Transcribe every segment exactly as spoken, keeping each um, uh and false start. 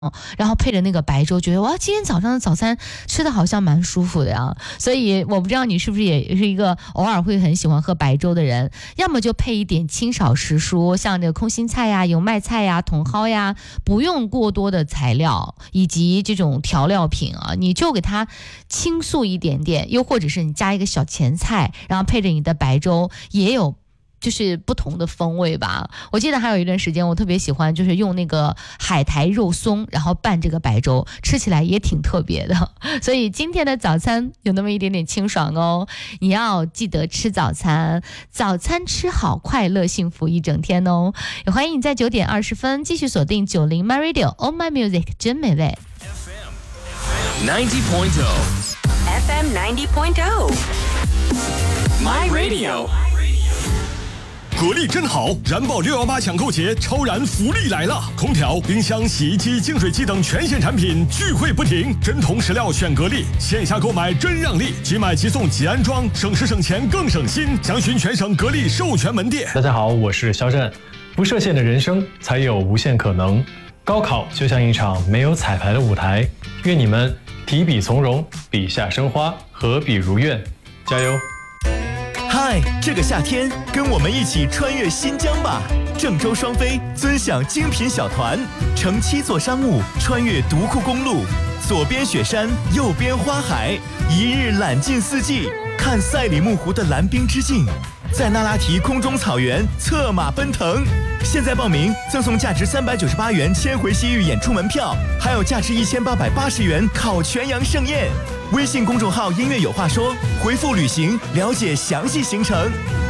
然后配着那个白粥，觉得哇，今天早上的早餐吃的好像蛮舒服的呀。所以我不知道你是不是也是一个偶尔会很喜欢喝白粥的人，要么就配一点清少食蔬，像这个空心菜呀、油麦菜呀、茼蒿呀，不用过多的材料以及这种调料品啊，你就给它清素一点点，又或者是你加一个小前菜，然后配着你的白粥，也有就是不同的风味吧。我记得还有一段时间我特别喜欢就是用那个海苔肉松然后拌这个白粥，吃起来也挺特别的。所以今天的早餐有那么一点点清爽哦，你要记得吃早餐，早餐吃好，快乐幸福一整天哦。也欢迎你在九点二十分继续锁定九零 My Radio All My Music 真美味 F M ninety point oh F M ninety point oh My Radio。 格力真好，燃爆六一八抢购节超燃福利来了！空调、冰箱、洗衣机、净水机等全线产品聚会不停，真铜实料选格力，线下购买真让利，即买即送即安装，省时省钱更省心。详询全省格力授权门店。 大家好，我是肖战。不设限的人生才有无限可能。高考就像一场没有彩排的舞台，愿你们提笔从容，笔下生花，合笔如愿，加油！ 嗨，这个夏天跟我们一起穿越新疆吧！郑州双飞尊享精品小团，乘七座商务穿越独库公路，左边雪山，右边花海，一日览尽四季，看赛里木湖的蓝冰之境，在那拉提空中草原策马奔腾。现在报名赠送价值三百九十八元千回西域演出门票，还有价值一千八百八十元烤全羊盛宴。微信公众号音乐有话说，回复旅行了解详细行程。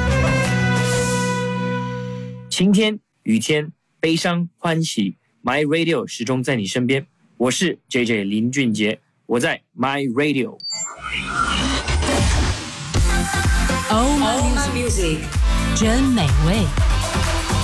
晴天、雨天、悲伤、欢喜 ，My Radio 始终在你身边。我是 J J 林俊杰，我在 My Radio。Oh My Music 真美味。